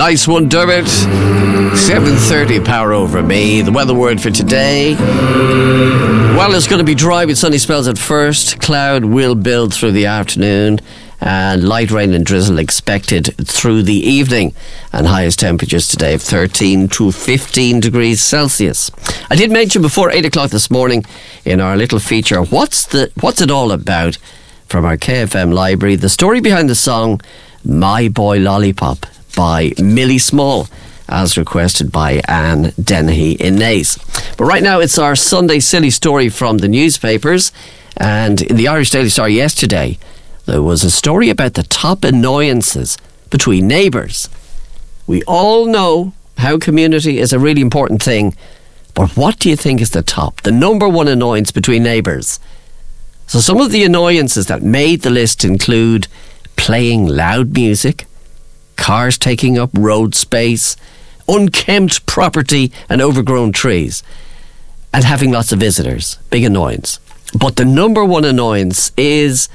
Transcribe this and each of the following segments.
Nice one, Dermot. 7:30, power over me. The weather word for today. Well, it's going to be dry with sunny spells at first. Cloud will build through the afternoon, and light rain and drizzle expected through the evening. And highest temperatures today of 13 to 15 degrees Celsius. I did mention before 8 o'clock this morning in our little feature, What's It All About? From our KFM library, the story behind the song My Boy Lollipop by Millie Small, as requested by Anne Dennehy in Naas. But right now it's our Sunday silly story from the newspapers, and in the Irish Daily Star yesterday there was a story about the top annoyances between neighbours. We all know how community is a really important thing, but what do you think is the top, the number one annoyance between neighbours? So some of the annoyances that made the list include playing loud music, cars taking up road space, unkempt property and overgrown trees, and having lots of visitors. Big annoyance. But the number one annoyance is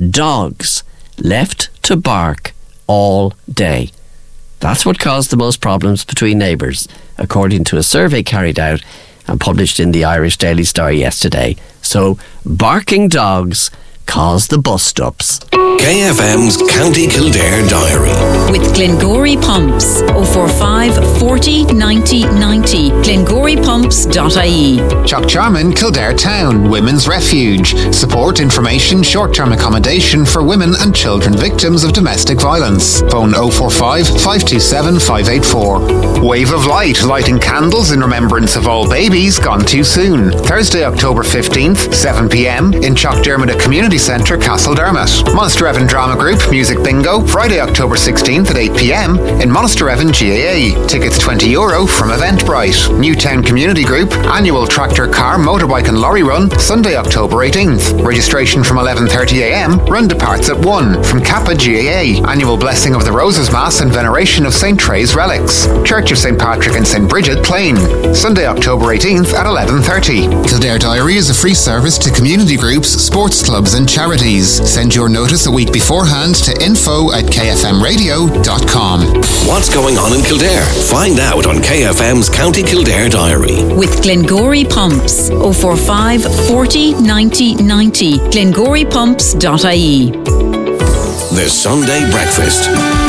dogs left to bark all day. That's what caused the most problems between neighbours, according to a survey carried out and published in the Irish Daily Star yesterday. So, barking dogs cause the bust-ups. KFM's County Kildare Diary. With Glengory Pumps. 045 40 90 90. GlengoryPumps.ie. Chuckcharman, Kildare Town, Women's Refuge. Support, information, short-term accommodation for women and children victims of domestic violence. Phone 045 527 584. Wave of Light, lighting candles in remembrance of all babies gone too soon. Thursday, October 15th, 7pm in Chuckdermott Community Centre, Castledermot. Monasterevan Drama Group, Music Bingo, Friday, October 16th at 8pm in Monasterevan GAA. Tickets €20 from Eventbrite. Newtown Community Group, Annual Tractor Car, Motorbike and Lorry Run, Sunday, October 18th. Registration from 11:30am, run departs at 1 from Kappa GAA. Annual Blessing of the Roses Mass and Veneration of St. Trey's Relics. Church of St. Patrick and St. Bridget, Plain. Sunday, October 18th at 11:30. Kildare Diary is a free service to community groups, sports clubs and charities. Send your notice a week beforehand to info@kfmradio.com. What's going on in Kildare? Find out on KFM's County Kildare Diary. With Glengory Pumps. 045 40 90 90. GlengoryPumps.ie. The Sunday Breakfast.